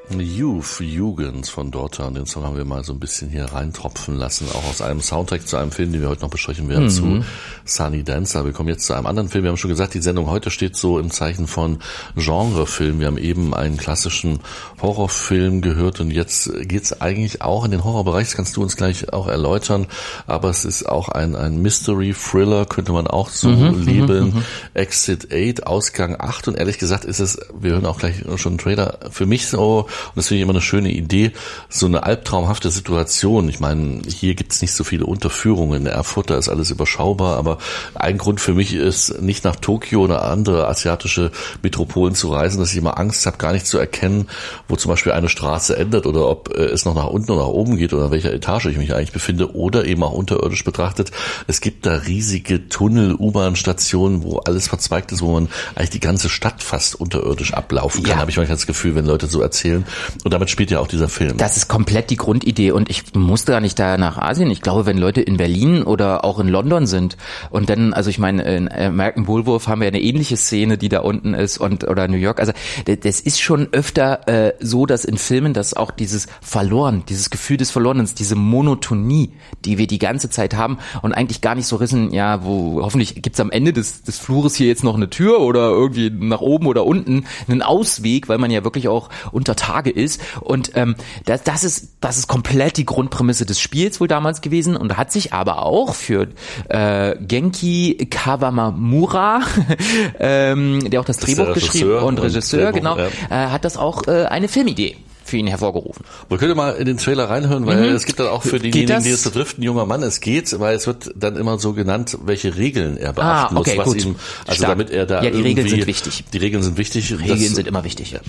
Jugend von Dorta, und den Song haben wir mal so ein bisschen hier reintropfen lassen, auch aus einem Soundtrack zu einem Film, den wir heute noch besprechen werden, zu Sunny Dancer. Wir kommen jetzt zu einem anderen Film. Wir haben schon gesagt, die Sendung heute steht so im Zeichen von Genrefilm. Wir haben eben einen klassischen Horrorfilm gehört und jetzt geht's eigentlich auch in den Horrorbereich, das kannst du uns gleich auch erläutern, aber es ist auch ein Mystery-Thriller, könnte man auch so labeln. Exit 8, Ausgang 8, und ehrlich gesagt ist es, wir hören auch gleich schon einen Trailer, für mich so, und das finde ich immer eine schöne Idee, so eine albtraumhafte Situation. Ich meine, hier gibt's nicht so viele Unterführungen. In Erfurt, da ist alles überschaubar, aber ein Grund für mich ist, nicht nach Tokio oder andere asiatische Metropolen zu reisen, dass ich immer Angst habe, gar nicht zu erkennen, wo zum Beispiel eine Straße endet oder ob es noch nach unten oder nach oben geht oder in welcher Etage ich mich eigentlich befinde, oder eben auch unterirdisch betrachtet. Es gibt da riesige Tunnel, U-Bahn-Stationen, wo alles verzweigt ist, wo man eigentlich die ganze Stadt fast unterirdisch ablaufen kann, habe ich manchmal das Gefühl, wenn Leute so erzählen. Und damit spielt ja auch dieser Film. Das ist komplett die Grundidee, und ich musste gar nicht da nach Asien. Ich glaube, wenn Leute in Berlin oder auch in London sind und dann, also ich meine, in American Werewolf haben wir eine ähnliche Szene, die da unten ist, oder New York. Also das ist schon öfter so, dass in Filmen, dass auch dieses Gefühl des Verlorenens, diese Monotonie, die wir die ganze Zeit haben und eigentlich gar nicht so rissen, ja, wo hoffentlich gibt's am Ende des Flures hier jetzt noch eine Tür oder irgendwie nach oben oder unten einen Ausweg, weil man ja wirklich auch unter Tage ist, und das ist komplett die Grundprämisse des Spiels wohl damals gewesen, und hat sich aber auch für Genki Kawamura, der auch das Drehbuch geschrieben und Regisseur, genau, hat das auch eine Filmidee für ihn hervorgerufen. Wir können mal in den Trailer reinhören, weil es gibt dann auch für diejenigen, die es betrifft, ein junger Mann, es geht, weil es wird dann immer so genannt, welche Regeln er beachten muss, was gut. ihm, also stark. Damit er da die Regeln sind wichtig. Die Regeln sind wichtig. Regeln sind immer wichtig. Ja.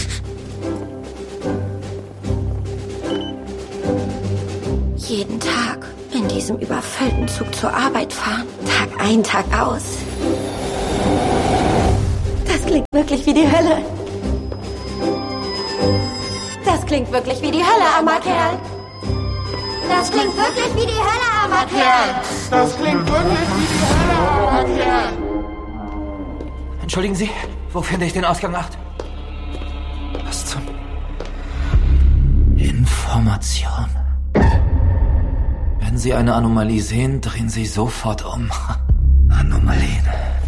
Jeden Tag in diesem überfüllten Zug zur Arbeit fahren. Tag ein, Tag aus. Das klingt wirklich wie die Hölle. Das klingt wirklich wie die Hölle, armer Kerl. Das klingt wirklich wie die Hölle, armer Kerl. Das klingt wirklich wie die Hölle, armer Kerl. Entschuldigen Sie, wo finde ich den Ausgang 8? Was zum... Information. Wenn Sie eine Anomalie sehen, drehen Sie sofort um. Anomalien.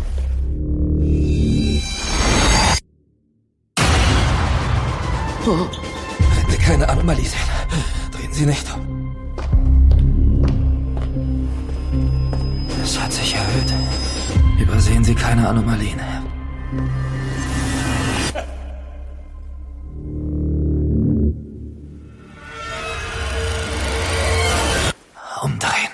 Wenn Sie keine Anomalie sehen, drehen Sie nicht um. Es hat sich erhöht. Übersehen Sie keine Anomalien. Umdrehen.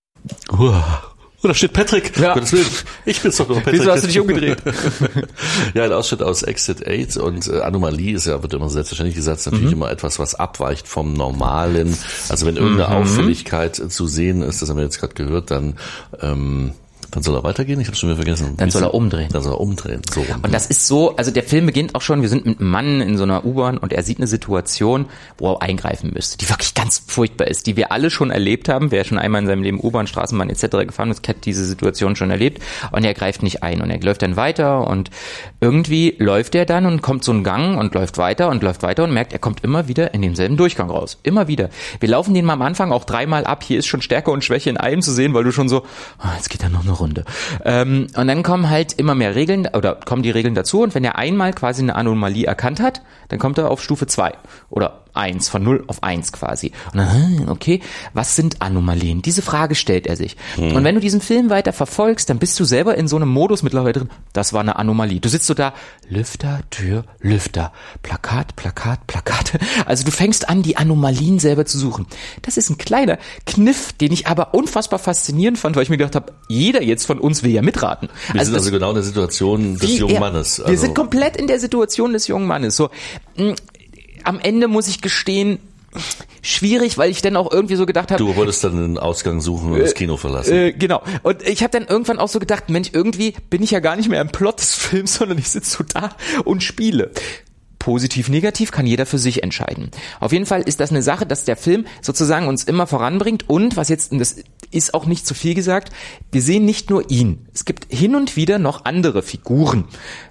Da steht Patrick. Ja. Ich bin's doch nur, Patrick. Wieso hast du dich umgedreht? Ja, ein Ausschnitt aus Exit 8, und Anomalie ist ja, wird immer selbstverständlich gesagt, ist natürlich immer etwas, was abweicht vom Normalen. Also wenn irgendeine Auffälligkeit zu sehen ist, das haben wir jetzt gerade gehört, dann soll er weitergehen? Ich habe schon wieder vergessen. Dann soll er umdrehen. Dann soll er umdrehen. So rum. Und das ist so, also der Film beginnt auch schon, wir sind mit einem Mann in so einer U-Bahn und er sieht eine Situation, wo er eingreifen müsste, die wirklich ganz furchtbar ist, die wir alle schon erlebt haben. Wer schon einmal in seinem Leben U-Bahn, Straßenbahn etc. gefahren ist, hat diese Situation schon erlebt, und er greift nicht ein und er läuft dann weiter, und irgendwie läuft er dann und kommt so einen Gang und läuft weiter und merkt, er kommt immer wieder in denselben Durchgang raus. Immer wieder. Wir laufen den mal am Anfang auch 3-mal ab. Hier ist schon Stärke und Schwäche in einem zu sehen, weil du schon so, jetzt geht da noch eine Runde. Und dann kommen halt immer mehr Regeln, oder kommen die Regeln dazu, und wenn er einmal quasi eine Anomalie erkannt hat, dann kommt er auf Stufe 2 oder 1, von 0 auf 1 quasi. Und dann, okay, was sind Anomalien? Diese Frage stellt er sich. Und wenn du diesen Film weiter verfolgst, dann bist du selber in so einem Modus mittlerweile drin, das war eine Anomalie. Du sitzt so da, Lüfter, Tür, Lüfter, Plakat, Plakat, Plakate. Also du fängst an, die Anomalien selber zu suchen. Das ist ein kleiner Kniff, den ich aber unfassbar faszinierend fand, weil ich mir gedacht habe, jeder jetzt von uns will ja mitraten. Wir sind also genau in der Situation des jungen Mannes. Wir sind komplett in der Situation des jungen Mannes. So, am Ende muss ich gestehen, schwierig, weil ich dann auch irgendwie so gedacht habe... Du wolltest dann einen Ausgang suchen und das Kino verlassen. Genau. Und ich habe dann irgendwann auch so gedacht, Mensch, irgendwie bin ich ja gar nicht mehr im Plot des Films, sondern ich sitze so da und spiele. Positiv, negativ kann jeder für sich entscheiden. Auf jeden Fall ist das eine Sache, dass der Film sozusagen uns immer voranbringt, und was jetzt, und das ist auch nicht zu viel gesagt, wir sehen nicht nur ihn. Es gibt hin und wieder noch andere Figuren,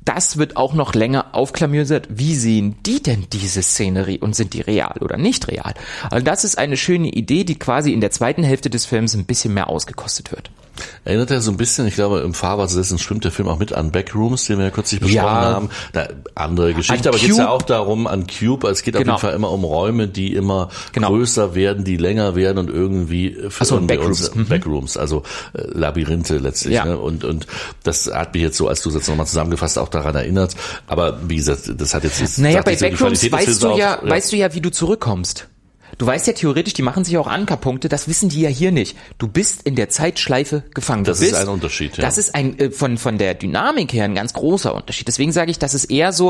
das wird auch noch länger aufklamüsert. Wie sehen die denn diese Szenerie und sind die real oder nicht real? Also das ist eine schöne Idee, die quasi in der zweiten Hälfte des Films ein bisschen mehr ausgekostet wird. Erinnert er so ein bisschen, ich glaube, im Fahrwasser dessen schwimmt der Film auch mit an Backrooms, den wir ja kürzlich besprochen haben. Da, andere Geschichte, aber geht es ja auch darum, an Cube, es geht auf jeden Fall immer um Räume, die immer größer werden, die länger werden und irgendwie Backrooms, also Labyrinthe letztlich. Ja. Ne? Und das hat mich jetzt so, als du es jetzt nochmal zusammengefasst, auch daran erinnert. Aber wie gesagt, das hat jetzt... Naja, bei Backrooms weißt du ja, wie du zurückkommst. Du weißt ja theoretisch, die machen sich auch Ankerpunkte, das wissen die ja hier nicht. Du bist in der Zeitschleife gefangen. Das ist ein Unterschied, ja. Das ist von der Dynamik her ein ganz großer Unterschied. Deswegen sage ich, dass es eher so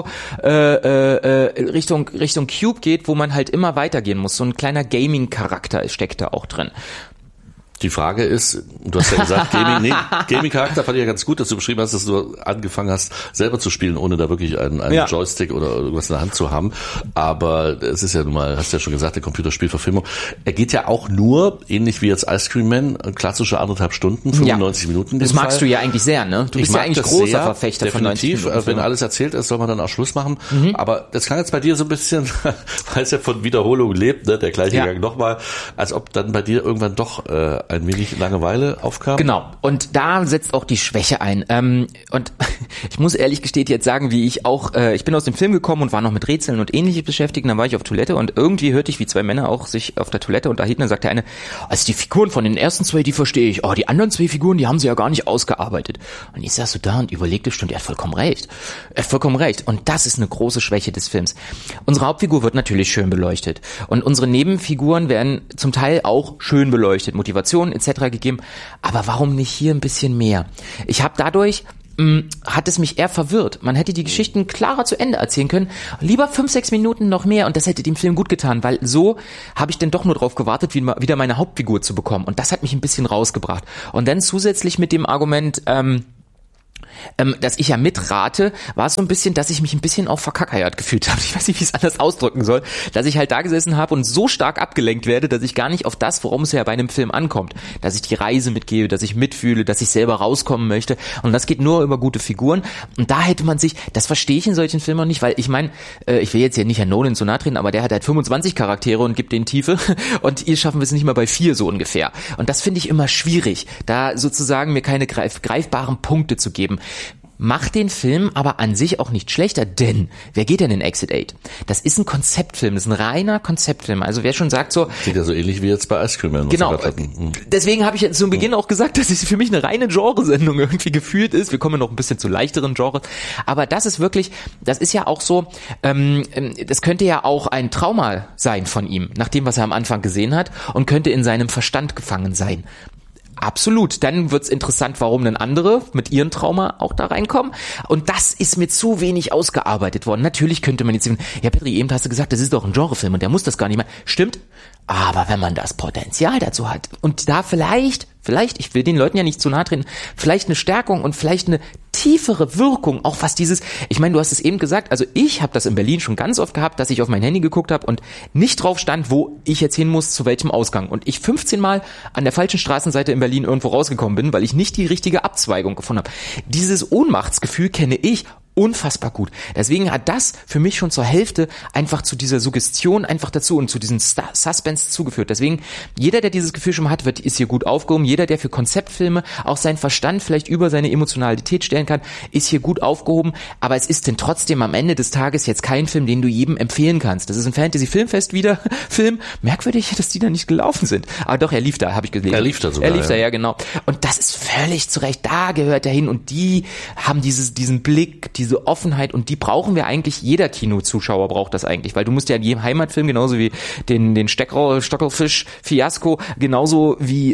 Richtung Cube geht, wo man halt immer weitergehen muss. So ein kleiner Gaming-Charakter steckt da auch drin. Die Frage ist, du hast ja gesagt, Gaming-Charakter fand ich ja ganz gut, dass du beschrieben hast, dass du angefangen hast, selber zu spielen, ohne da wirklich einen Joystick oder irgendwas in der Hand zu haben. Aber es ist ja nun mal, hast du ja schon gesagt, eine Computerspielverfilmung. Er geht ja auch nur, ähnlich wie jetzt Ice Cream Man, klassische 1,5 Stunden, 95 Minuten. Das magst du ja eigentlich sehr, ne? Du bist ja eigentlich großer Verfechter von 90 Minuten. Wenn alles erzählt ist, soll man dann auch Schluss machen. Aber das kann jetzt bei dir so ein bisschen, weil es ja von Wiederholung lebt, ne, der gleiche Gang nochmal, als ob dann bei dir irgendwann doch ein wenig Langeweile aufkam. Genau. Und da setzt auch die Schwäche ein. Und ich muss ehrlich gestehen jetzt sagen, wie ich auch, ich bin aus dem Film gekommen und war noch mit Rätseln und Ähnliches beschäftigt. Und dann war ich auf Toilette und irgendwie hörte ich, wie zwei Männer auch sich auf der Toilette unterhielten. Dann sagte der eine, also die Figuren von den ersten zwei, die verstehe ich. Oh, die anderen zwei Figuren, die haben sie ja gar nicht ausgearbeitet. Und ich saß so da und überlegte, stimmt, er hat vollkommen recht. Und das ist eine große Schwäche des Films. Unsere Hauptfigur wird natürlich schön beleuchtet. Und unsere Nebenfiguren werden zum Teil auch schön beleuchtet. Motivation etc. gegeben, aber warum nicht hier ein bisschen mehr? Ich habe dadurch hat es mich eher verwirrt. Man hätte die Geschichten klarer zu Ende erzählen können. Lieber 5-6 Minuten noch mehr und das hätte dem Film gut getan, weil so habe ich dann doch nur drauf gewartet, wieder meine Hauptfigur zu bekommen und das hat mich ein bisschen rausgebracht. Und dann zusätzlich mit dem Argument, dass ich ja mitrate, war es so ein bisschen, dass ich mich ein bisschen auch verkackeiert gefühlt habe. Ich weiß nicht, wie ich es anders ausdrücken soll. Dass ich halt da gesessen habe und so stark abgelenkt werde, dass ich gar nicht auf das, worum es ja bei einem Film ankommt. Dass ich die Reise mitgebe, dass ich mitfühle, dass ich selber rauskommen möchte. Und das geht nur über gute Figuren. Und da hätte man sich, das verstehe ich in solchen Filmen auch nicht, weil ich meine, ich will jetzt hier nicht Herrn Nolan zu nahe treten, aber der hat halt 25 Charaktere und gibt denen Tiefe. Und hier schaffen wir es nicht mal bei 4 so ungefähr. Und das finde ich immer schwierig, da sozusagen mir keine greifbaren Punkte zu geben. Macht den Film aber an sich auch nicht schlechter, denn wer geht denn in Exit 8? Das ist ein Konzeptfilm, das ist ein reiner Konzeptfilm. Also wer schon sagt so... Sieht ja so ähnlich wie jetzt bei Ice Cream Man. Genau, deswegen habe ich jetzt zu Beginn auch gesagt, dass es für mich eine reine Genresendung irgendwie gefühlt ist. Wir kommen noch ein bisschen zu leichteren Genres. Aber das ist wirklich, das ist ja auch so, das könnte ja auch ein Trauma sein von ihm, nach dem, was er am Anfang gesehen hat und könnte in seinem Verstand gefangen sein. Absolut. Dann wird's interessant, warum denn andere mit ihrem Trauma auch da reinkommen. Und das ist mir zu wenig ausgearbeitet worden. Natürlich könnte man jetzt sagen, ja Petri, eben hast du gesagt, das ist doch ein Genrefilm und der muss das gar nicht mehr. Stimmt. Aber wenn man das Potenzial dazu hat und da vielleicht, ich will den Leuten ja nicht zu nahe treten, vielleicht eine Stärkung und vielleicht eine tiefere Wirkung, auch was dieses, ich meine, du hast es eben gesagt, also ich habe das in Berlin schon ganz oft gehabt, dass ich auf mein Handy geguckt habe und nicht drauf stand, wo ich jetzt hin muss, zu welchem Ausgang. Und ich 15 Mal an der falschen Straßenseite in Berlin irgendwo rausgekommen bin, weil ich nicht die richtige Abzweigung gefunden habe. Dieses Ohnmachtsgefühl kenne ich unfassbar gut. Deswegen hat das für mich schon zur Hälfte einfach zu dieser Suggestion einfach dazu und zu diesem Suspense zugeführt. Deswegen, jeder, der dieses Gefühl schon mal hat, ist hier gut aufgehoben. Jeder, der für Konzeptfilme auch seinen Verstand vielleicht über seine Emotionalität stellen kann, ist hier gut aufgehoben. Aber es ist denn trotzdem am Ende des Tages jetzt kein Film, den du jedem empfehlen kannst. Das ist ein Fantasy-Filmfest wieder Film. Merkwürdig, dass die da nicht gelaufen sind. Aber doch, er lief da, habe ich gelesen. Er lief da sogar. Er lief da, ja genau. Und das ist völlig zu Recht. Da gehört er hin und die haben diesen Blick, diese Offenheit und die brauchen wir eigentlich, jeder Kinozuschauer braucht das eigentlich, weil du musst ja in jedem Heimatfilm, genauso wie den Stockelfisch-Fiasko, genauso wie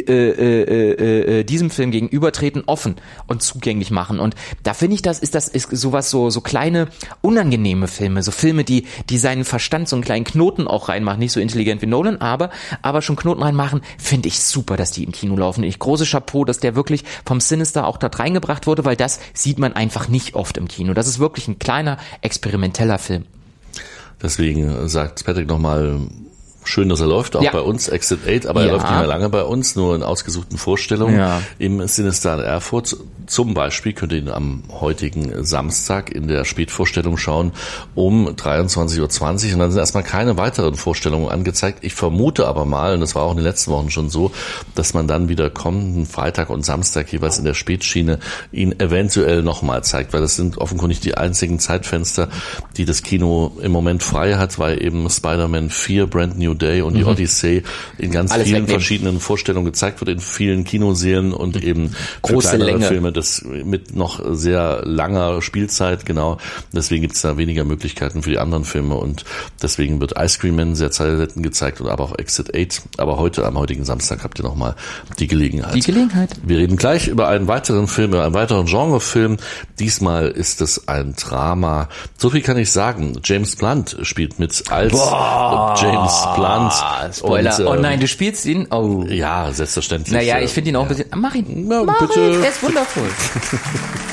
diesem Film gegenübertreten, offen und zugänglich machen und da finde ich, ist sowas so kleine, unangenehme Filme, so Filme, die seinen Verstand so einen kleinen Knoten auch reinmachen, nicht so intelligent wie Nolan, aber schon Knoten reinmachen, finde ich super, dass die im Kino laufen. Große Chapeau, dass der wirklich vom Sinister auch dort reingebracht wurde, weil das sieht man einfach nicht oft im Kino. Das ist wirklich ein kleiner, experimenteller Film. Deswegen sagt Patrick nochmal, schön, dass er läuft, auch bei uns, Exit 8, aber er läuft nicht mehr lange bei uns, nur in ausgesuchten Vorstellungen im Sinister in Erfurt. Zum Beispiel könnt ihr ihn am heutigen Samstag in der Spätvorstellung schauen um 23:20 Uhr und dann sind erstmal keine weiteren Vorstellungen angezeigt. Ich vermute aber mal, und das war auch in den letzten Wochen schon so, dass man dann wieder kommenden Freitag und Samstag jeweils in der Spätschiene ihn eventuell nochmal zeigt, weil das sind offenkundig die einzigen Zeitfenster, die das Kino im Moment frei hat, weil eben Spider-Man 4, Brand New Day und die Odyssey in ganz vielen verschiedenen Vorstellungen gezeigt wird, in vielen Kinosälen und eben große für kleinere Länge. Filme das mit noch sehr langer Spielzeit, genau. Deswegen gibt es da weniger Möglichkeiten für die anderen Filme und deswegen wird Ice Cream Man sehr selten gezeigt und aber auch Exit 8. Aber heute, am heutigen Samstag, habt ihr nochmal die Gelegenheit. Wir reden gleich über einen weiteren Film, über einen weiteren Genrefilm. Diesmal ist es ein Drama. So viel kann ich sagen. James Blunt spielt mit als James Blunt. Spoiler. Und, oh nein, du spielst ihn? Oh. Ja, selbstverständlich. Naja, ich finde ihn auch ein bisschen... Mach ihn. Ja, Mach bitte. ihn. Er ist wundervoll.